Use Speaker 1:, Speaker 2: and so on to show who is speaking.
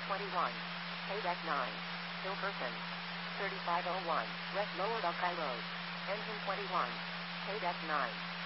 Speaker 1: 21. Paydeck 9. Hilkerson. 3501. West Lower Buckeye Road. Engine 21. Paydeck 9.